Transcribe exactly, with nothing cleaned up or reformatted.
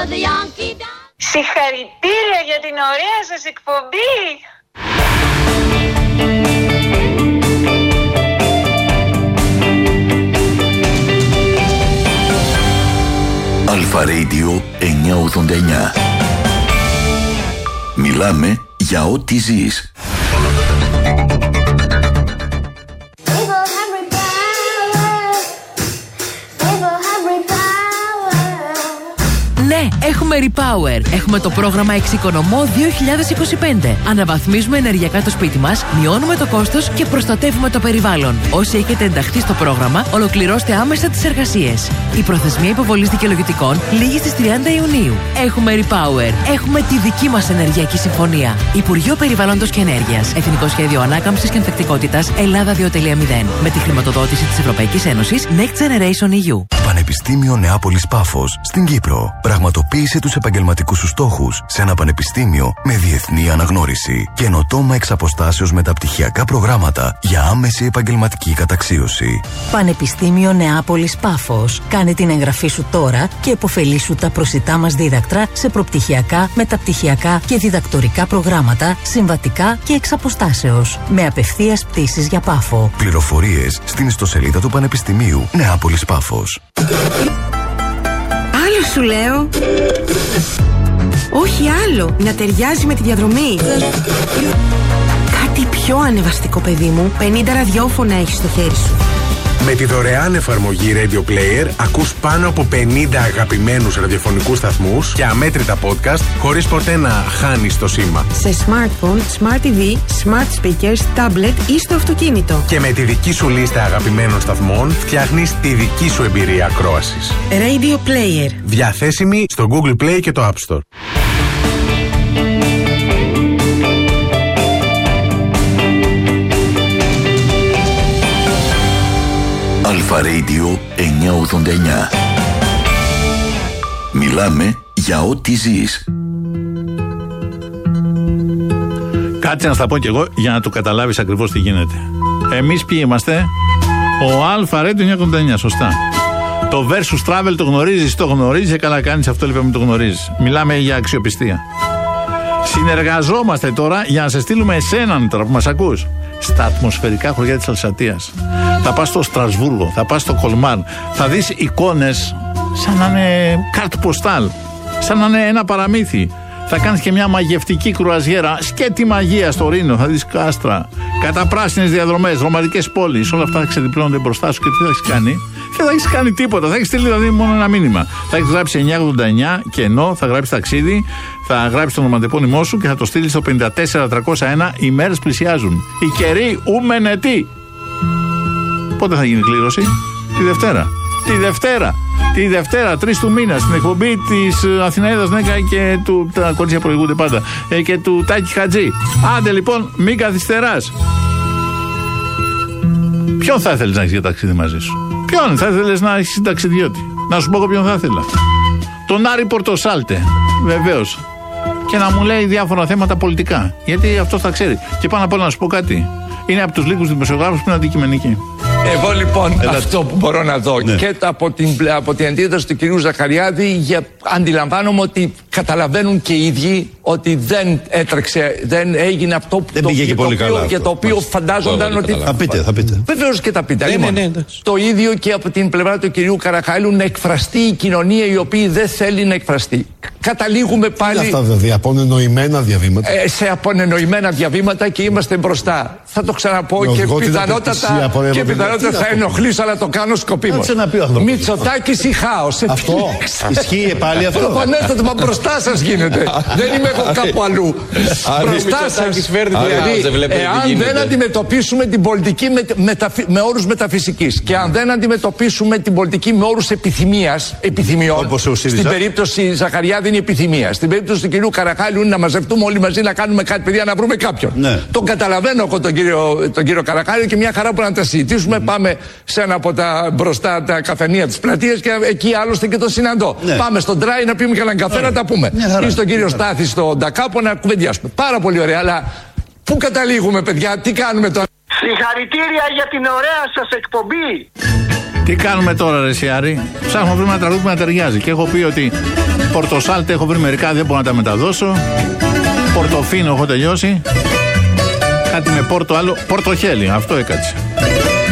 Συγχαρητήρια για την ωραία σας εκπομπή. Αλφα Radio εννιακόσια ογδόντα εννιά. Μιλάμε για ό,τι ζεις. Ναι, έχουμε Repower. Έχουμε το πρόγραμμα Εξοικονομώ δύο χιλιάδες είκοσι πέντε. Αναβαθμίζουμε ενεργειακά το σπίτι μας, μειώνουμε το κόστος και προστατεύουμε το περιβάλλον. Όσοι έχετε ενταχθεί στο πρόγραμμα, ολοκληρώστε άμεσα τις εργασίες. Η προθεσμία υποβολής δικαιολογητικών λήγει στις τριάντα Ιουνίου. Έχουμε Repower. Έχουμε τη δική μας ενεργειακή συμφωνία. Υπουργείο Περιβάλλοντος και Ενέργειας. Εθνικό Σχέδιο Ανάκαμψης και Ανθεκτικότητας Ελλάδα δύο κόμμα μηδέν. Με τη χρηματοδότηση της Ευρωπαϊκής Ένωσης Next Generation ι γιου. Πανεπιστήμιο Νεάπολης Πάφος στην Κύπρο. Πραγματοποίησε τους επαγγελματικούς σου στόχους σε ένα πανεπιστήμιο με διεθνή αναγνώριση. Καινοτόμα εξ αποστάσεως μεταπτυχιακά προγράμματα για άμεση επαγγελματική καταξίωση. Πανεπιστήμιο Νεάπολης Πάφος. Κάνε την εγγραφή σου τώρα και επωφελήσου τα προσιτά μας δίδακτρα σε προπτυχιακά, μεταπτυχιακά και διδακτορικά προγράμματα, συμβατικά και εξ αποστάσεως. Με απευθείας πτήσεις για Πάφο. Πληροφορίες στην ιστοσελίδα του Πανεπιστημίου Νεάπολης Πάφος. Άλλο σου λέω. Όχι άλλο. Να ταιριάζει με τη διαδρομή. Κάτι πιο ανεβαστικό, παιδί μου. πενήντα ραδιόφωνα έχεις στο χέρι σου. Με τη δωρεάν εφαρμογή Radio Player ακούς πάνω από πενήντα αγαπημένους ραδιοφωνικούς σταθμούς και αμέτρητα podcast χωρίς ποτέ να χάνεις το σήμα. Σε smartphone, smart τι βι, smart speakers, tablet ή στο αυτοκίνητο. Και με τη δική σου λίστα αγαπημένων σταθμών φτιάχνεις τη δική σου εμπειρία ακρόασης. Radio Player. Διαθέσιμη στο Google Play και το App Store. Αλφα Radio εννιακόσια ογδόντα εννιά. Μιλάμε για ό,τι ζεις. Κάτσε να στα πω κι εγώ για να το καταλάβεις ακριβώς τι γίνεται. Εμείς ποιοι είμαστε? Ο Αλφα Radio εννιακόσια ογδόντα εννιά, σωστά. Το Versus Travel το γνωρίζεις, το γνωρίζεις, καλά κάνεις, αυτό είπαμε το γνωρίζεις. Μιλάμε για αξιοπιστία. Συνεργαζόμαστε τώρα για να σε στείλουμε εσέναν τώρα που μας ακούς στα ατμοσφαιρικά χωριά της Αλσατίας. Θα πας στο Στρασβούργο, θα πας στο Κολμάρ, θα δεις εικόνες σαν να είναι κάρτ ποστάλ, σαν να είναι ένα παραμύθι. Θα κάνεις και μια μαγευτική κρουαζιέρα, σκέτη μαγεία στο Ρήνο, θα δεις κάστρα, καταπράσινες διαδρομές, ρομαντικές πόλεις, όλα αυτά θα ξεδιπλώνονται μπροστά σου και τι θα έχεις κάνει? Δεν θα έχεις κάνει τίποτα, θα έχεις στείλει δηλαδή μόνο ένα μήνυμα. Θα έχεις γράψει εννιακόσια ογδόντα εννιά κενό, θα γράψεις ταξίδι, θα γράψεις τον ονοματεπώνυμό σου και θα το στείλεις στο πέντε τέσσερα τριακόσια ένα. Οι μέρες πλησιάζουν. Οι καιροί ουμενετοί. Πότε θα γίνει η κλήρωση? Τη Δευτέρα. Τη Δευτέρα. Τη Δευτέρα, τρεις του μήνα, στην εκπομπή της Αθηναίδας Νέκα και του. Τα κορίτσια προηγούνται πάντα. Ε, και του Τάκη Χατζή. Άντε λοιπόν, μην καθυστεράς. Ποιον θα ήθελες να έχεις για ταξίδι μαζί σου? Ποιον θα ήθελες να έχεις ταξιδιώτη? Να σου πω εγώ ποιον θα ήθελα. Τον Άρη Πορτοσάλτε, βεβαίως. Και να μου λέει διάφορα θέματα πολιτικά. Γιατί αυτός τα ξέρει. Και πάνω απ' όλα να σου πω κάτι. Είναι από τους λίγους δημοσιογράφους που είναι αντικειμενικοί. Εγώ λοιπόν Έλα. αυτό που μπορώ να δω ναι. και από την, από την αντίδραση του κυρίου Ζαχαριάδη, για, αντιλαμβάνομαι ότι καταλαβαίνουν και οι ίδιοι ότι δεν έτρεξε, δεν έγινε αυτό που, δεν το, πήγε και το, πολύ οποίο, καλά για το οποίο Μάλιστα. φαντάζονταν ότι. Θα πείτε, θα πείτε. Βεβαίως και τα πείτε. Ναι, λοιπόν, ναι, ναι, το ίδιο και από την πλευρά του κυρίου Καραχαήλου, να εκφραστεί η κοινωνία η οποία δεν θέλει να εκφραστεί. Καταλήγουμε πάλι. Αυτά δηλαδή, απονενοημένα διαβήματα. Ε, σε απονενοημένα διαβήματα και είμαστε μπροστά. Θα το ξαναπώ με και πιθανότατα, και πιθανότατα θα ενοχλήσω, αλλά το κάνω σκοπίμως. Μητσοτάκης ή χάος. Αυτό ισχύει πάλι αυτό? Προφανέστατα, μα μπροστά σας γίνεται. Δεν είμαι εγώ κάπου αλλού. Μπροστά σας. Δηλαδή, εάν δεν αντιμετωπίσουμε την πολιτική με όρους μεταφυσικής και αν δεν αντιμετωπίσουμε την πολιτική με όρους επιθυμίας, επιθυμιών, στην περίπτωση Ζαχαριάδη είναι επιθυμία. Στην περίπτωση του κυρίου Καραχάλιου είναι να μαζευτούμε όλοι μαζί να κάνουμε κάτι, παιδιά, να βρούμε κάποιον. Ναι. Τον καταλαβαίνω εγώ τον κύριο, τον κύριο Καραχάλιο και μια χαρά που να τα συζητήσουμε. Mm. Πάμε σε ένα από τα μπροστά τα καφενεία της πλατείας και εκεί άλλωστε και το συναντώ. Ναι. Πάμε στον Τράι να πιούμε και έναν καφέ, ναι, να τα πούμε. Ναι, ή στον κύριο Στάθη στο Ντακάπο να κουβεντιάσουμε. Πάρα πολύ ωραία, αλλά πού καταλήγουμε, παιδιά, τι κάνουμε τώρα? Συγχαρητήρια για την ωραία σας εκπομπή. Τι κάνουμε τώρα, ρε Σιάρη? Ψάχνουμε να βρούμε ένα τραγούδι που να ταιριάζει. Και έχω πει ότι Πορτοσάλτε έχω βρει μερικά, δεν μπορώ να τα μεταδώσω. Πορτοφίνο έχω τελειώσει. Κάτι με πόρτο άλλο. Πορτοχέλι, αυτό έκατσε.